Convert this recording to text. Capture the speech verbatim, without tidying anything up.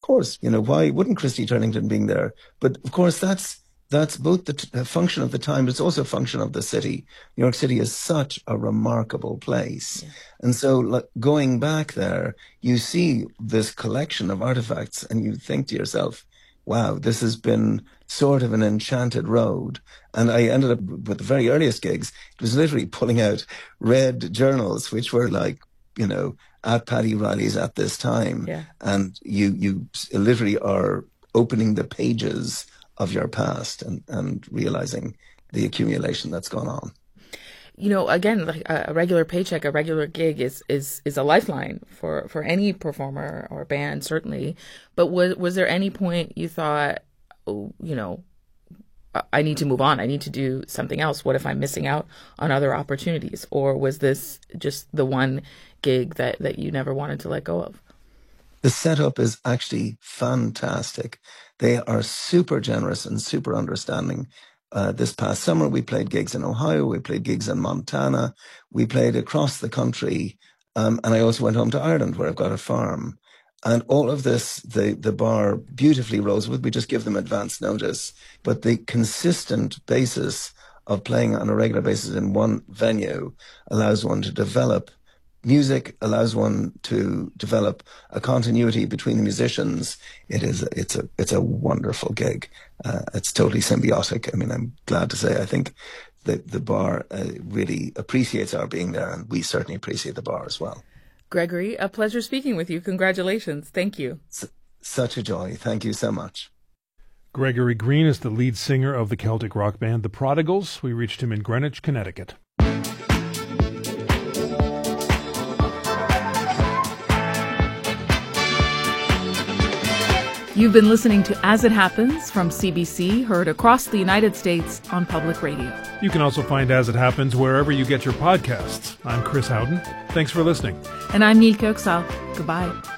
course, you know, why wouldn't Christy Turlington being there? But of course, that's that's both the t- function of the time, but it's also a function of the city. New York City is such a remarkable place. Yeah. And so like, going back there, you see this collection of artifacts and you think to yourself, wow, this has been sort of an enchanted road. And I ended up with the very earliest gigs. It was literally pulling out red journals, which were like, you know, at Paddy Riley's at this time. Yeah. And you, you literally are opening the pages of your past and, and realizing the accumulation that's gone on. You know, again, like a regular paycheck, a regular gig is, is, is a lifeline for, for any performer or band, certainly. But was, was there any point you thought, oh, you know, I need to move on. I need to do something else. What if I'm missing out on other opportunities? Or was this just the one gig that, that you never wanted to let go of? The setup is actually fantastic. They are super generous and super understanding. Uh, this past summer, we played gigs in Ohio. We played gigs in Montana. We played across the country. Um, and I also went home to Ireland, where I've got a farm. And all of this, the, the bar beautifully rolls with. We just give them advance notice. But the consistent basis of playing on a regular basis in one venue allows one to develop music, allows one to develop a continuity between the musicians. It is, it's a, it's a wonderful gig. Uh, it's totally symbiotic. I mean, I'm glad to say, I think that the bar uh, really appreciates our being there, and we certainly appreciate the bar as well. Gregory, a pleasure speaking with you. Congratulations. Thank you. S- such a joy. Thank you so much. Gregory Green is the lead singer of the Celtic rock band The Prodigals. We reached him in Greenwich, Connecticut. You've been listening to As It Happens from C B C, heard across the United States on public radio. You can also find As It Happens wherever you get your podcasts. I'm Chris Howden. Thanks for listening. And I'm Nilke Oksal. Goodbye.